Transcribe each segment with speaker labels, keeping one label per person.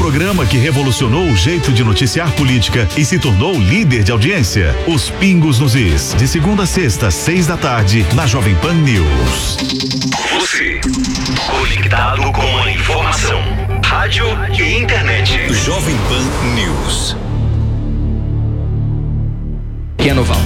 Speaker 1: programa que revolucionou o jeito de noticiar política e se tornou líder de audiência. Os Pingos nos Is, de segunda a sexta, 6 da tarde, na Jovem Pan News.
Speaker 2: Você, conectado com a informação, rádio e internet. Jovem Pan News.
Speaker 3: Pequeno Val.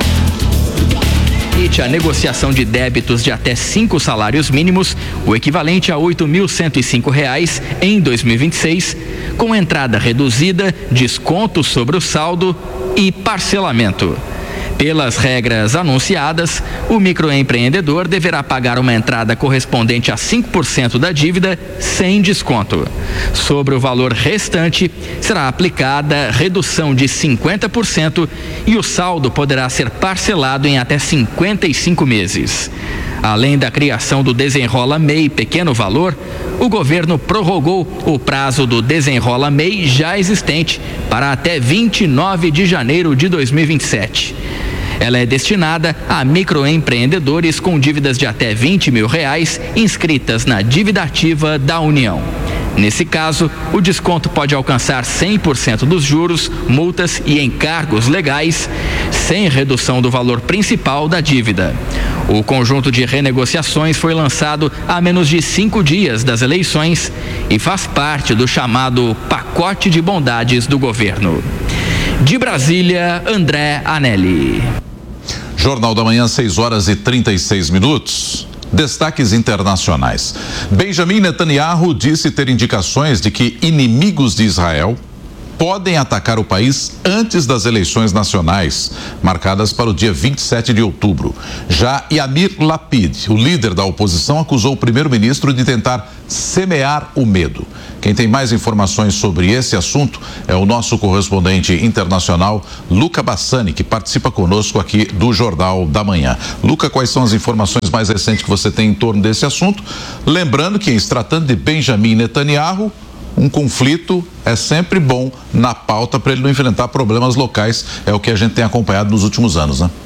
Speaker 3: A negociação de débitos de até 5 salários mínimos, o equivalente a R$ 8.105 em 2026, com entrada reduzida, desconto sobre o saldo e parcelamento. Pelas regras anunciadas, o microempreendedor deverá pagar uma entrada correspondente a 5% da dívida sem desconto. Sobre o valor restante, será aplicada redução de 50% e o saldo poderá ser parcelado em até 55 meses. Além da criação do Desenrola MEI Pequeno Valor, o governo prorrogou o prazo do Desenrola MEI já existente para até 29 de janeiro de 2027. Ela é destinada a microempreendedores com dívidas de até R$20 mil inscritas na dívida ativa da União. Nesse caso, o desconto pode alcançar 100% dos juros, multas e encargos legais, sem redução do valor principal da dívida. O conjunto de renegociações foi lançado a menos de 5 dias das eleições e faz parte do chamado pacote de bondades do governo. De Brasília, André Anelli.
Speaker 4: Jornal da Manhã, 6h36. Destaques internacionais. Benjamin Netanyahu disse ter indicações de que inimigos de Israel podem atacar o país antes das eleições nacionais, marcadas para o dia 27 de outubro. Já Yair Lapid, o líder da oposição, acusou o primeiro-ministro de tentar semear o medo. Quem tem mais informações sobre esse assunto é o nosso correspondente internacional, Luca Bassani, que participa conosco aqui do Jornal da Manhã. Luca, quais são as informações mais recentes que você tem em torno desse assunto? Lembrando que, se tratando de Benjamin Netanyahu, um conflito é sempre bom na pauta para ele não enfrentar problemas locais, é o que a gente tem acompanhado nos últimos anos, né?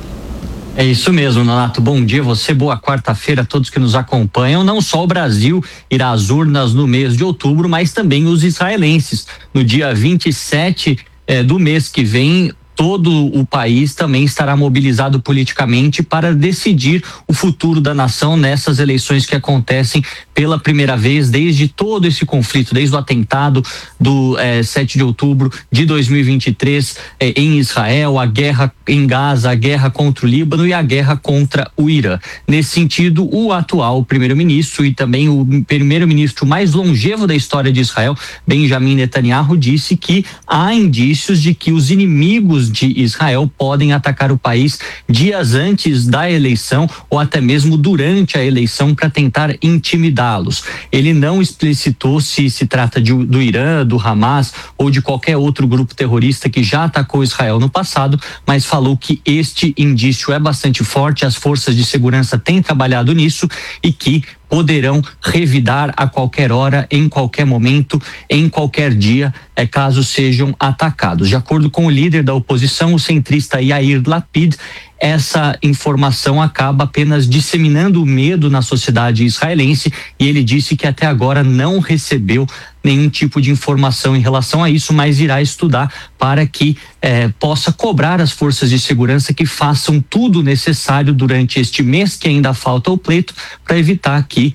Speaker 5: É isso mesmo, Nonato. Bom dia a você, boa quarta-feira a todos que nos acompanham. Não só o Brasil irá às urnas no mês de outubro, mas também os israelenses. No dia 27 do mês que vem, todo o país também estará mobilizado politicamente para decidir o futuro da nação nessas eleições que acontecem pela primeira vez desde todo esse conflito, desde o atentado do 7 de outubro de 2023 em Israel, a guerra em Gaza, a guerra contra o Líbano e a guerra contra o Irã. Nesse sentido, o atual primeiro-ministro e também o primeiro-ministro mais longevo da história de Israel, Benjamin Netanyahu, disse que há indícios de que os inimigos de Israel podem atacar o país dias antes da eleição ou até mesmo durante a eleição para tentar intimidá-los. Ele não explicitou se trata do Irã, do Hamas ou de qualquer outro grupo terrorista que já atacou Israel no passado, mas falou que este indício é bastante forte, as forças de segurança têm trabalhado nisso e que poderão revidar a qualquer hora, em qualquer momento, em qualquer dia, caso sejam atacados. De acordo com o líder da oposição, o centrista Yair Lapid, essa informação acaba apenas disseminando o medo na sociedade israelense e ele disse que até agora não recebeu nenhum tipo de informação em relação a isso, mas irá estudar para que possa cobrar as forças de segurança que façam tudo necessário durante este mês que ainda falta ao pleito para evitar que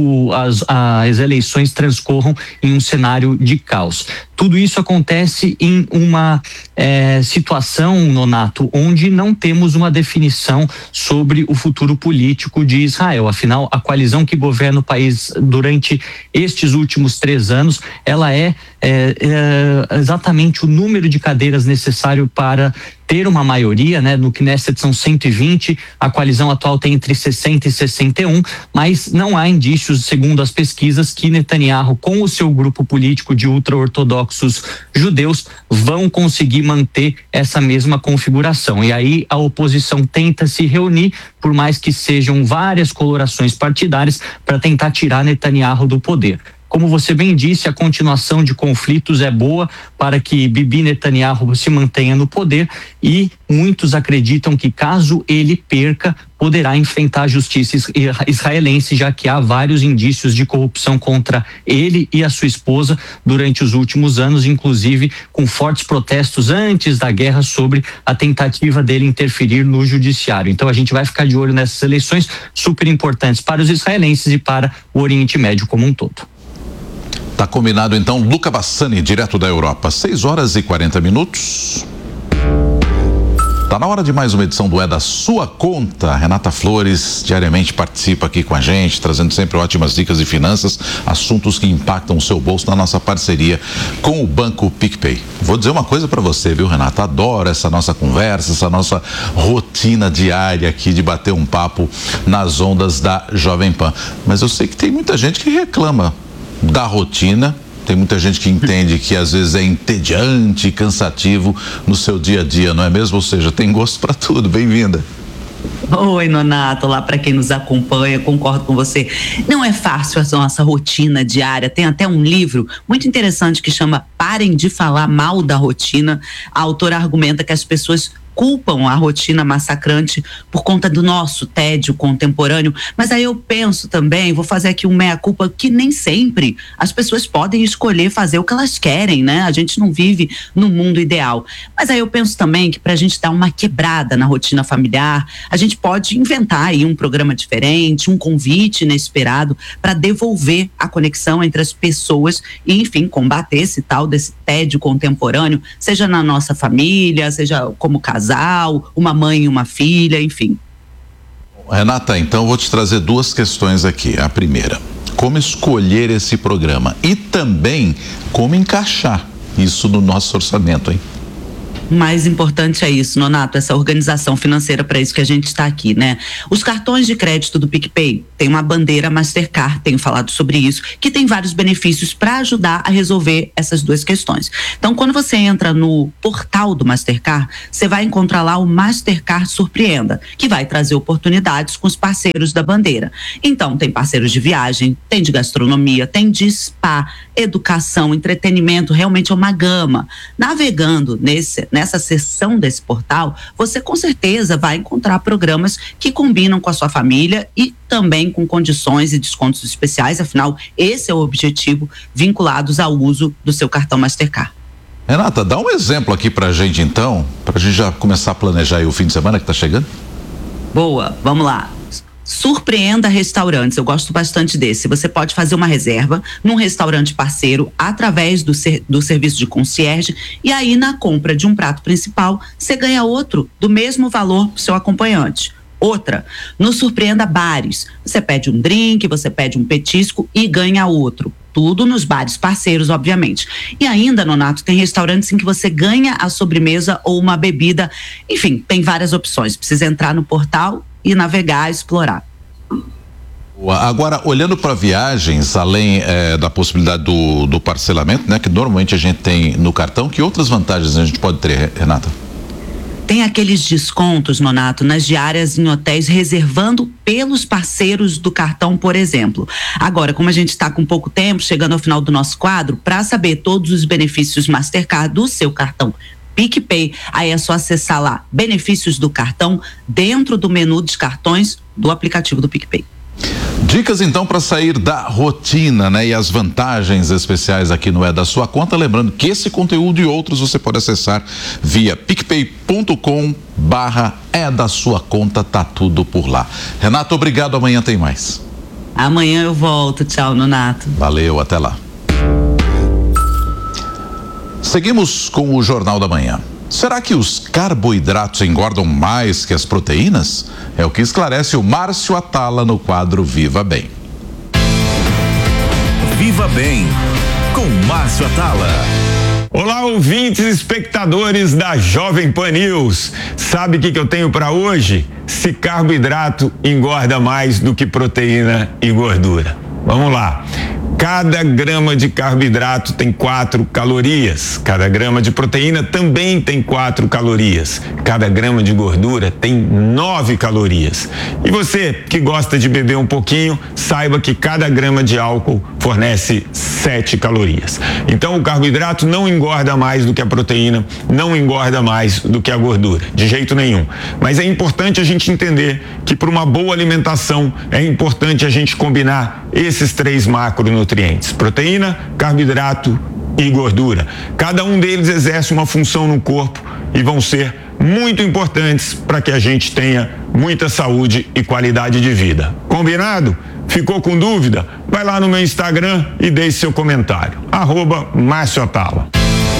Speaker 5: as eleições transcorram em um cenário de caos. Tudo isso acontece em uma situação, Nonato, onde não temos uma definição sobre o futuro político de Israel. Afinal, a coalizão que governa o país durante estes últimos 3 anos, ela é exatamente o número de cadeiras necessário para ter uma maioria, né? No Knesset são 120, a coalizão atual tem entre 60 e 61, mas não há indícios, segundo as pesquisas, que Netanyahu, com o seu grupo político de ultra-ortodoxos judeus, vão conseguir manter essa mesma configuração. E aí a oposição tenta se reunir, por mais que sejam várias colorações partidárias, para tentar tirar Netanyahu do poder. como você bem disse, a continuação de conflitos é boa para que Bibi Netanyahu se mantenha no poder, e muitos acreditam que, caso ele perca, poderá enfrentar a justiça israelense, já que há vários indícios de corrupção contra ele e a sua esposa durante os últimos anos, inclusive com fortes protestos antes da guerra sobre a tentativa dele interferir no judiciário. Então a gente vai ficar de olho nessas eleições super importantes para os israelenses e para o Oriente Médio como um todo.
Speaker 4: Tá combinado então. Luca Bassani, direto da Europa, 6h40. Tá na hora de mais uma edição do É da Sua Conta. Renata Flores diariamente participa aqui com a gente, trazendo sempre ótimas dicas de finanças, assuntos que impactam o seu bolso, na nossa parceria com o Banco PicPay. Vou dizer uma coisa para você, viu, Renata? Adoro essa nossa conversa, essa nossa rotina diária aqui de bater um papo nas ondas da Jovem Pan. Mas eu sei que tem muita gente que reclama da rotina. Tem muita gente que entende que às vezes é entediante, cansativo no seu dia a dia, não é mesmo? Ou seja, tem gosto para tudo. Bem-vinda.
Speaker 6: Oi, Nonato, lá para quem nos acompanha, concordo com você. Não é fácil essa nossa rotina diária. Tem até um livro muito interessante que chama Parem de Falar Mal da Rotina. A autora argumenta que as pessoas culpam a rotina massacrante por conta do nosso tédio contemporâneo, mas aí eu penso também, vou fazer aqui um meia-culpa, que nem sempre as pessoas podem escolher fazer o que elas querem, né? A gente não vive no mundo ideal. Mas aí eu penso também que, para a gente dar uma quebrada na rotina familiar, a gente pode inventar aí um programa diferente, um convite inesperado para devolver a conexão entre as pessoas e, enfim, combater esse tal desse tédio contemporâneo, seja na nossa família, seja como casal, uma mãe e uma filha, enfim.
Speaker 4: Renata, então vou te trazer duas questões aqui. A primeira, como escolher esse programa e também como encaixar isso no nosso orçamento, hein?
Speaker 6: Mais importante é isso, Nonato, essa organização financeira, para isso que a gente está aqui, né? Os cartões de crédito do PicPay tem uma bandeira Mastercard, tenho falado sobre isso, que tem vários benefícios para ajudar a resolver essas duas questões. Então, quando você entra no portal do Mastercard, você vai encontrar lá o Mastercard Surpreenda, que vai trazer oportunidades com os parceiros da bandeira. Então, tem parceiros de viagem, tem de gastronomia, tem de spa, educação, entretenimento, realmente é uma gama. Navegando nessa seção desse portal, você com certeza vai encontrar programas que combinam com a sua família e também com condições e descontos especiais, afinal, esse é o objetivo, vinculados ao uso do seu cartão Mastercard.
Speaker 4: Renata, dá um exemplo aqui pra gente então, pra gente já começar a planejar aí o fim de semana que tá chegando.
Speaker 6: Boa, vamos lá. Surpreenda Restaurantes, eu gosto bastante desse. Você pode fazer uma reserva num restaurante parceiro através do serviço de concierge, e aí na compra de um prato principal você ganha outro do mesmo valor pro seu acompanhante. Outra, no Surpreenda Bares, você pede um drink, você pede um petisco e ganha outro. Tudo nos bares parceiros, obviamente. E ainda, Nonato, tem restaurantes em que você ganha a sobremesa ou uma bebida. Enfim, tem várias opções. Precisa entrar no portal e navegar, explorar.
Speaker 4: Agora, olhando para viagens, além da possibilidade do parcelamento, né, que normalmente a gente tem no cartão, que outras vantagens a gente pode ter, Renata?
Speaker 6: Tem aqueles descontos, Nonato, nas diárias em hotéis, reservando pelos parceiros do cartão, por exemplo. Agora, como a gente está com pouco tempo, chegando ao final do nosso quadro, para saber todos os benefícios Mastercard do seu cartão PicPay, aí é só acessar lá, benefícios do cartão, dentro do menu de cartões do aplicativo do PicPay.
Speaker 4: Dicas então para sair da rotina, né? E as vantagens especiais aqui no É da Sua Conta, lembrando que esse conteúdo e outros você pode acessar via picpay.com/é da sua conta, tá tudo por lá. Renato, obrigado, amanhã tem mais.
Speaker 6: Amanhã eu volto, tchau, Nonato.
Speaker 4: Valeu, até lá. Seguimos com o Jornal da Manhã. Será que os carboidratos engordam mais que as proteínas? É o que esclarece o Márcio Atala no quadro Viva Bem.
Speaker 1: Viva Bem, com Márcio Atala.
Speaker 7: Olá, ouvintes e espectadores da Jovem Pan News. Sabe o que eu tenho para hoje? Se carboidrato engorda mais do que proteína e gordura. Vamos lá. Cada grama de carboidrato tem 4 calorias. Cada grama de proteína também tem 4 calorias. Cada grama de gordura tem 9 calorias. E você que gosta de beber um pouquinho, saiba que cada grama de álcool fornece 7 calorias. Então o carboidrato não engorda mais do que a proteína, não engorda mais do que a gordura, de jeito nenhum. Mas é importante a gente entender que para uma boa alimentação é importante a gente combinar esses 3 macronutrientes: proteína, carboidrato e gordura. Cada um deles exerce uma função no corpo e vão ser muito importantes para que a gente tenha muita saúde e qualidade de vida. Combinado? Ficou com dúvida? Vai lá no meu Instagram e deixe seu comentário. @Márcio Atala.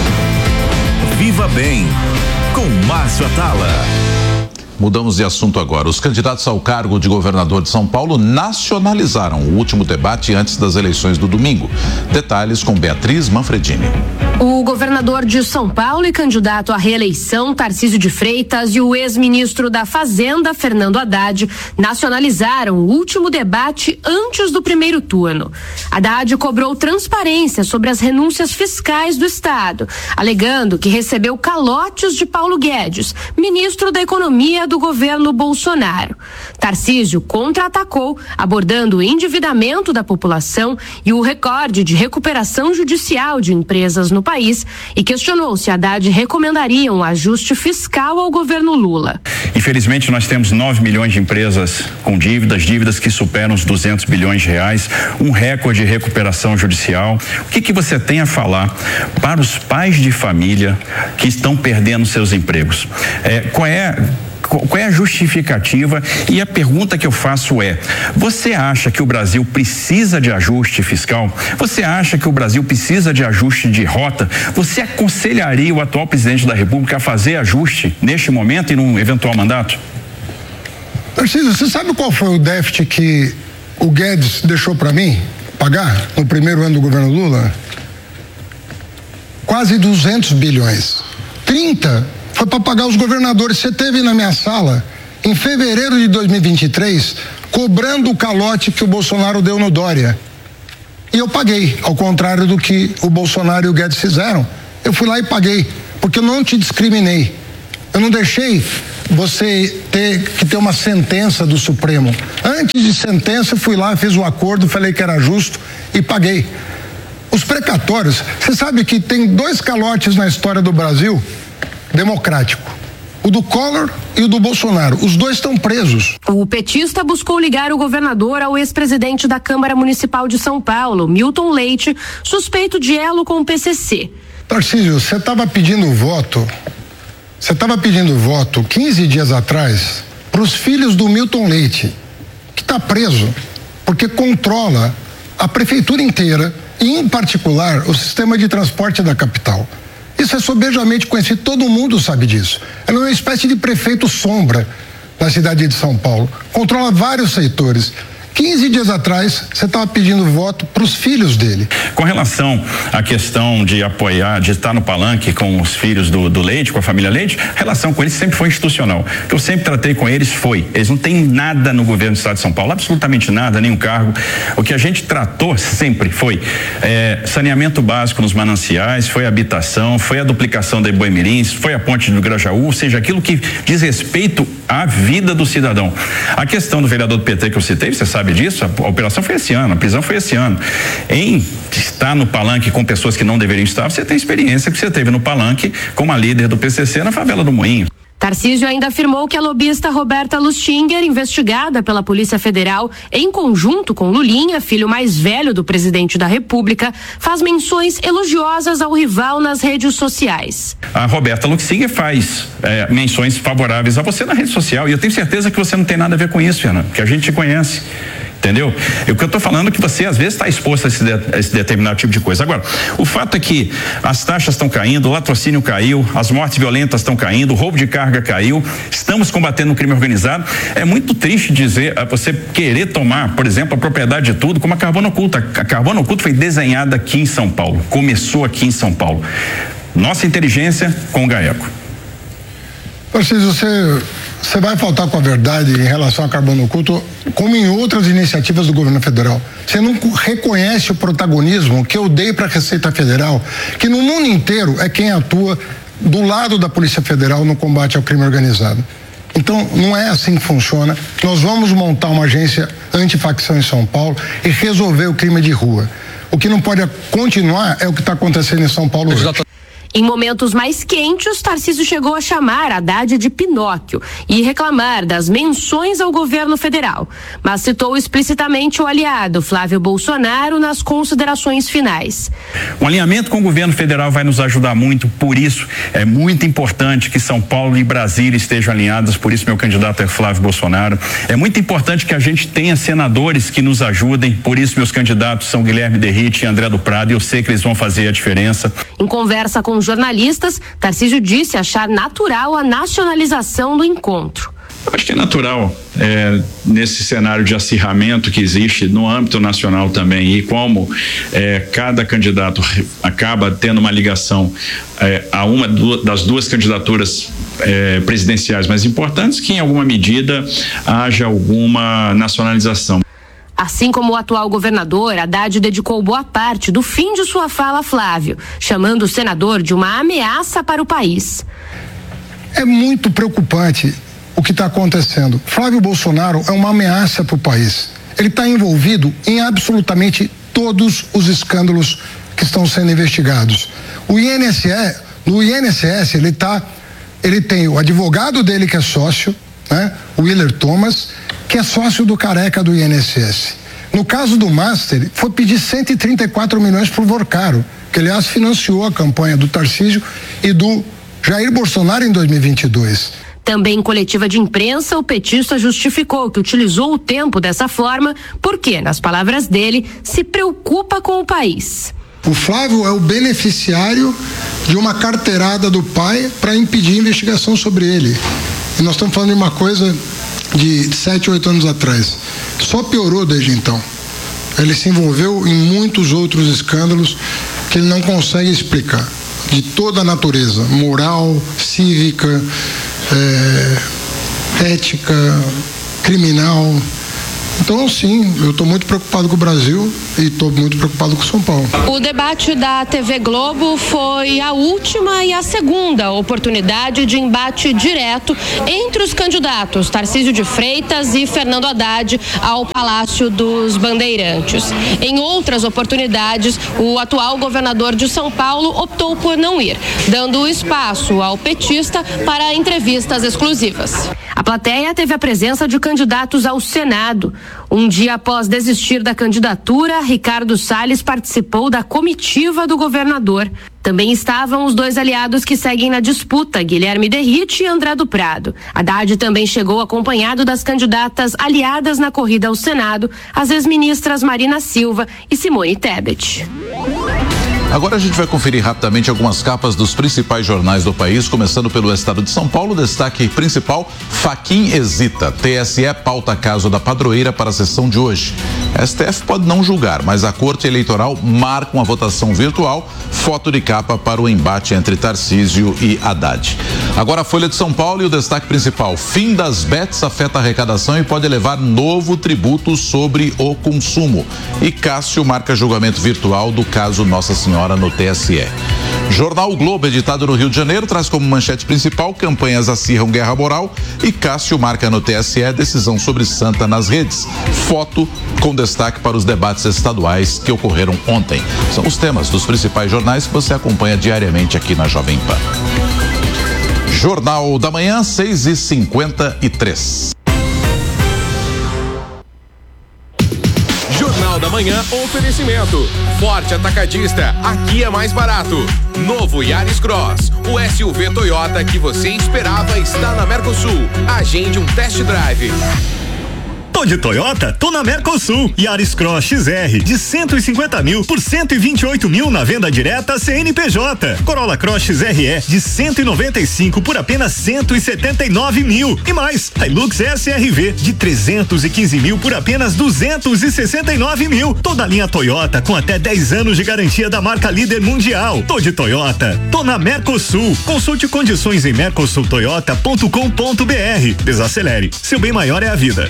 Speaker 1: Viva Bem, com Márcio Atala.
Speaker 4: Mudamos de assunto agora. Os candidatos ao cargo de governador de São Paulo nacionalizaram o último debate antes das eleições do domingo. Detalhes com Beatriz Manfredini.
Speaker 8: O governador de São Paulo e candidato à reeleição, Tarcísio de Freitas, e o ex-ministro da Fazenda, Fernando Haddad, nacionalizaram o último debate antes do primeiro turno. Haddad cobrou transparência sobre as renúncias fiscais do Estado, alegando que recebeu calotes de Paulo Guedes, ministro da Economia do governo Bolsonaro. Tarcísio contra-atacou, abordando o endividamento da população e o recorde de recuperação judicial de empresas no país, e questionou se Haddad recomendaria um ajuste fiscal ao governo Lula.
Speaker 9: Infelizmente, nós temos 9 milhões de empresas com dívidas que superam os 200 bilhões de reais, um recorde de recuperação judicial. O que você tem a falar para os pais de família que estão perdendo seus empregos? Qual é a justificativa? E a pergunta que eu faço é: você acha que o Brasil precisa de ajuste fiscal? Você acha que o Brasil precisa de ajuste de rota? Você aconselharia o atual presidente da República a fazer ajuste neste momento e num eventual mandato?
Speaker 10: Tarcísio, você sabe qual foi o déficit que o Guedes deixou para mim pagar no primeiro ano do governo Lula? Quase 200 bilhões. 30 foi para pagar os governadores. Você teve na minha sala, em fevereiro de 2023, cobrando o calote que o Bolsonaro deu no Dória. E eu paguei, ao contrário do que o Bolsonaro e o Guedes fizeram. Eu fui lá e paguei, porque eu não te discriminei. Eu não deixei você ter uma sentença do Supremo. Antes de sentença, eu fui lá, fiz um acordo, falei que era justo e paguei. Os precatórios, você sabe que tem 2 calotes na história do Brasil democrático: o do Collor e o do Bolsonaro. Os 2 estão presos.
Speaker 8: O petista buscou ligar o governador ao ex-presidente da Câmara Municipal de São Paulo, Milton Leite, suspeito de elo com o PCC.
Speaker 10: Tarcísio, você estava pedindo voto 15 dias atrás para os filhos do Milton Leite, que está preso porque controla a prefeitura inteira e, em particular, o sistema de transporte da capital. Isso é sobejamente conhecido, todo mundo sabe disso. Ele é uma espécie de prefeito sombra na cidade de São Paulo. Controla vários setores. 15 dias atrás, você estava pedindo voto para os filhos dele.
Speaker 9: Com relação à questão de apoiar, de estar no palanque com os filhos do Leite, com a família Leite, a relação com eles sempre foi institucional. O que eu sempre tratei com eles eles não têm nada no governo do estado de São Paulo, absolutamente nada, nenhum cargo. O que a gente tratou sempre foi saneamento básico nos mananciais, foi habitação, foi a duplicação da Iboimirim, foi a ponte do Grajaú, ou seja, aquilo que diz respeito à vida do cidadão. A questão do vereador do PT que eu citei, você sabe disso, a operação foi esse ano, a prisão foi esse ano. Em estar no palanque com pessoas que não deveriam estar, você tem experiência que você teve no palanque como a líder do PCC na favela do Moinho.
Speaker 8: Tarcísio ainda afirmou que a lobista Roberta Lustinger, investigada pela Polícia Federal em conjunto com Lulinha, filho mais velho do presidente da República, faz menções elogiosas ao rival nas redes sociais.
Speaker 9: A Roberta Lustinger faz menções favoráveis a você na rede social, e eu tenho certeza que você não tem nada a ver com isso, Fernando, que a gente te conhece. Entendeu? O que eu estou falando é que você às vezes está exposto a esse determinado tipo de coisa. Agora, o fato é que as taxas estão caindo, o latrocínio caiu, as mortes violentas estão caindo, o roubo de carga caiu, estamos combatendo o crime organizado. É muito triste dizer, você querer tomar, por exemplo, a propriedade de tudo, como a Carbono Oculta. A Carbono Oculta foi desenhada aqui em São Paulo, começou aqui em São Paulo. Nossa inteligência com o GAECO.
Speaker 10: Tarcísio, você você vai faltar com a verdade em relação a carbono oculto, como em outras iniciativas do governo federal. Você não reconhece o protagonismo que eu dei para a Receita Federal, que no mundo inteiro é quem atua do lado da Polícia Federal no combate ao crime organizado. Então, não é assim que funciona. Nós vamos montar uma agência antifacção em São Paulo e resolver o crime de rua. O que não pode continuar é o que está acontecendo em São Paulo hoje.
Speaker 8: Em momentos mais quentes, Tarcísio chegou a chamar Haddad de Pinóquio e reclamar das menções ao governo federal, mas citou explicitamente o aliado Flávio Bolsonaro nas considerações finais.
Speaker 9: O alinhamento com o governo federal vai nos ajudar muito, por isso é muito importante que São Paulo e Brasília estejam alinhadas, por isso meu candidato é Flávio Bolsonaro. É muito importante que a gente tenha senadores que nos ajudem, por isso meus candidatos são Guilherme Derrite e André do Prado, e eu sei que eles vão fazer a diferença.
Speaker 8: Em conversa com jornalistas, Tarcísio disse achar natural a nacionalização do encontro.
Speaker 9: Eu acho que é natural, nesse cenário de acirramento que existe no âmbito nacional também, e como cada candidato acaba tendo uma ligação a uma das duas candidaturas presidenciais mais importantes, que em alguma medida haja alguma nacionalização.
Speaker 8: Assim como o atual governador, Haddad dedicou boa parte do fim de sua fala a Flávio, chamando o senador de uma ameaça para o país.
Speaker 10: É muito preocupante o que está acontecendo. Flávio Bolsonaro é uma ameaça para o país. Ele está envolvido em absolutamente todos os escândalos que estão sendo investigados. No INSS ele tem o advogado dele que é sócio, né, o Willer Thomas, que é sócio do careca do INSS. No caso do Master, foi pedir 134 milhões para o Vorcaro, que aliás financiou a campanha do Tarcísio e do Jair Bolsonaro em 2022.
Speaker 8: Também em coletiva de imprensa, o petista justificou que utilizou o tempo dessa forma porque, nas palavras dele, se preocupa com o país.
Speaker 10: O Flávio é o beneficiário de uma carteirada do pai para impedir investigação sobre ele. E nós estamos falando de uma coisa de 7, 8 anos atrás. Só piorou desde então. Ele se envolveu em muitos outros escândalos que ele não consegue explicar, de toda a natureza, moral, cívica, ética, criminal. Então, sim, eu estou muito preocupado com o Brasil e estou muito preocupado com São Paulo.
Speaker 8: O debate da TV Globo foi a última e a segunda oportunidade de embate direto entre os candidatos Tarcísio de Freitas e Fernando Haddad ao Palácio dos Bandeirantes. Em outras oportunidades, o atual governador de São Paulo optou por não ir, dando espaço ao petista para entrevistas exclusivas. A plateia teve a presença de candidatos ao Senado. Um dia após desistir da candidatura, Ricardo Salles participou da comitiva do governador. Também estavam os dois aliados que seguem na disputa, Guilherme Derrite e André do Prado. Haddad também chegou acompanhado das candidatas aliadas na corrida ao Senado, as ex-ministras Marina Silva e Simone Tebet.
Speaker 4: Agora a gente vai conferir rapidamente algumas capas dos principais jornais do país, começando pelo Estado de São Paulo. Destaque principal: Fachin hesita. TSE pauta caso da padroeira para a sessão de hoje. STF pode não julgar, mas a Corte Eleitoral marca uma votação virtual. Foto de capa para o embate entre Tarcísio e Haddad. Agora a Folha de São Paulo e o destaque principal: fim das bets afeta a arrecadação e pode levar novo tributo sobre o consumo. E Cássio marca julgamento virtual do caso Nossa Senhora no TSE. Jornal o Globo, editado no Rio de Janeiro, traz como manchete principal: campanhas acirram guerra moral e Cássio marca no TSE decisão sobre Santa nas redes. Foto com destaque para os debates estaduais que ocorreram ontem. São os temas dos principais jornais que você acompanha diariamente aqui na Jovem Pan. Jornal da Manhã, 6h53.
Speaker 11: Jornal da Manhã, oferecimento. Forte Atacadista, aqui é mais barato. Novo Yaris Cross, o SUV Toyota que você esperava está na Mercosul. Agende um test drive.
Speaker 12: Tô de Toyota? Tô na Mercosul. Yaris Cross XR de 150 mil por 128 mil na venda direta CNPJ. Corolla Cross XRE de 195 por apenas 179 mil. E mais, Hilux SRV de 315 mil por apenas 269 mil. Toda a linha Toyota com até 10 anos de garantia da marca líder mundial. Tô de Toyota, tô na Mercosul. Consulte condições em mercosultoyota.com.br. Desacelere, seu bem maior é a vida.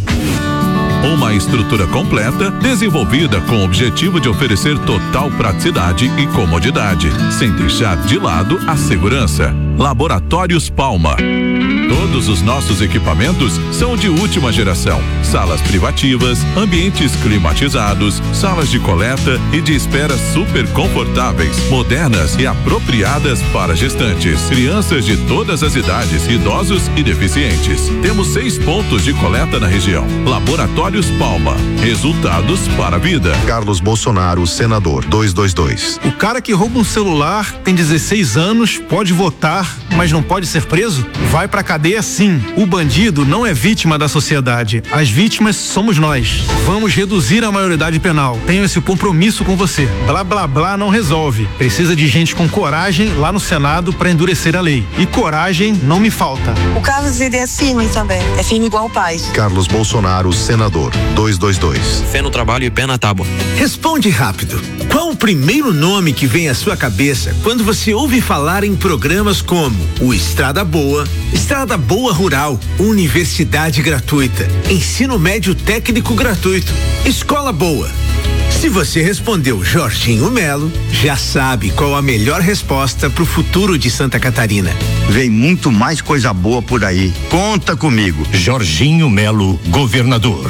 Speaker 13: Uma estrutura completa, desenvolvida com o objetivo de oferecer total praticidade e comodidade, sem deixar de lado a segurança. Laboratórios Palma. Todos os nossos equipamentos são de última geração. Salas privativas, ambientes climatizados, salas de coleta e de espera super confortáveis, modernas e apropriadas para gestantes, crianças de todas as idades, idosos e deficientes. Temos 6 pontos de coleta na região. Laboratórios Palma. Resultados para a vida.
Speaker 14: Carlos Bolsonaro, senador, 222.
Speaker 15: O cara que rouba um celular tem 16 anos, pode votar, mas não pode ser preso? Vai pra cadeia sim. O bandido não é vítima da sociedade. As vítimas somos nós. Vamos reduzir a maioridade penal. Tenho esse compromisso com você. Blá blá blá não resolve. Precisa de gente com coragem lá no Senado pra endurecer a lei. E coragem não me falta.
Speaker 16: O Carlos ele é firme também. É firme igual o pai.
Speaker 14: Carlos Bolsonaro, senador, 222.
Speaker 17: Fé no trabalho e pé na tábua.
Speaker 18: Responde rápido. Qual o primeiro nome que vem à sua cabeça quando você ouve falar em programas como o Estrada Boa, Estrada Boa Rural, Universidade Gratuita, Ensino Médio Técnico Gratuito, Escola Boa? Se você respondeu Jorginho Melo, já sabe qual a melhor resposta para o futuro de Santa Catarina.
Speaker 19: Vem muito mais coisa boa por aí. Conta comigo.
Speaker 20: Jorginho Melo, governador,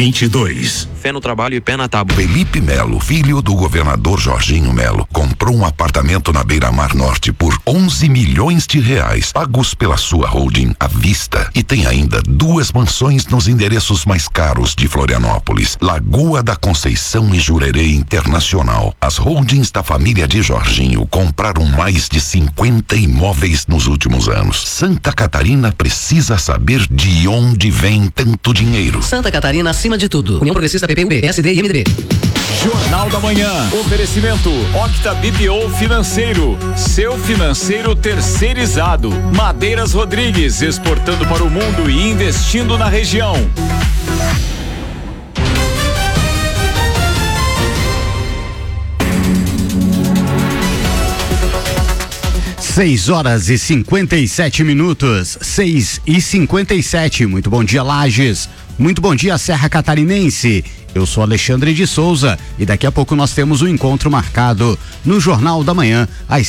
Speaker 20: 22.
Speaker 17: Fé no trabalho e pé na tábua.
Speaker 21: Felipe Melo, filho do governador Jorginho Melo, comprou um apartamento na Beira-Mar Norte por 11 milhões de reais, pagos pela sua holding à vista. E tem ainda 2 mansões nos endereços mais caros de Florianópolis, Lagoa da Conceição e Jurerê Internacional. As holdings da família de Jorginho compraram mais de 50 imóveis nos últimos anos. Santa Catarina precisa saber de onde vem tanto dinheiro.
Speaker 22: Santa Catarina acima de tudo. União Progressista, PPUB, PSD e MDB.
Speaker 23: Jornal da Manhã. Oferecimento Octa BPO Financeiro. Seu financeiro terceirizado. Madeiras Rodrigues, exportando para o mundo e investindo na região.
Speaker 24: Seis horas e 57 minutos, 6h57. Muito bom dia, Lages. Muito bom dia, Serra Catarinense. Eu sou Alexandre de Souza e daqui a pouco nós temos um encontro marcado no Jornal da Manhã, às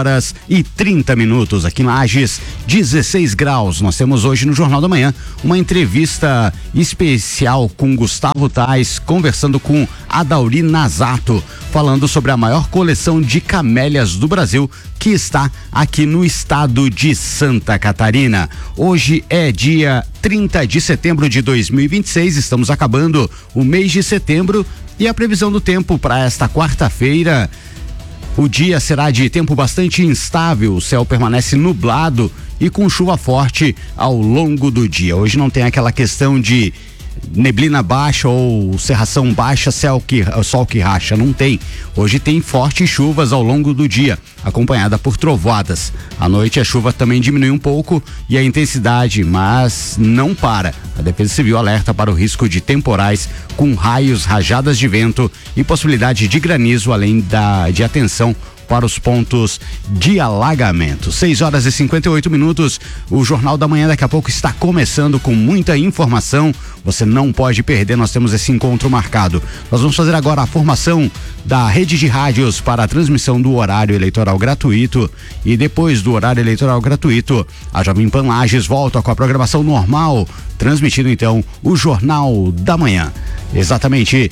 Speaker 24: 7h30 aqui em Lages, 16 graus. Nós temos hoje no Jornal da Manhã uma entrevista especial com Gustavo Tais, conversando com Adauri Nazato, falando sobre a maior coleção de camélias do Brasil, que está aqui no estado de Santa Catarina. Hoje é dia 30 de setembro de 2026, estamos acabando o mês de setembro e a previsão do tempo para esta quarta-feira: o dia será de tempo bastante instável, o céu permanece nublado e com chuva forte ao longo do dia. Hoje não tem aquela questão de neblina baixa ou cerração baixa, sol que racha, não tem. Hoje tem fortes chuvas ao longo do dia, acompanhada por trovoadas. À noite a chuva também diminui um pouco e a intensidade, mas não para. A Defesa Civil alerta para o risco de temporais com raios, rajadas de vento e possibilidade de granizo, além de atenção para os pontos de alagamento. 6h58. O Jornal da Manhã daqui a pouco está começando com muita informação. Você não pode perder, nós temos esse encontro marcado. Nós vamos fazer agora a formação da rede de rádios para a transmissão do horário eleitoral gratuito, e depois do horário eleitoral gratuito, a Jovem Pan Lages volta com a programação normal, transmitindo então o Jornal da Manhã. Exatamente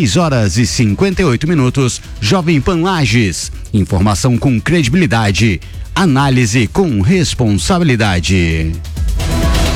Speaker 24: 6h58. Jovem Pan Lages. Informação com credibilidade. Análise com responsabilidade.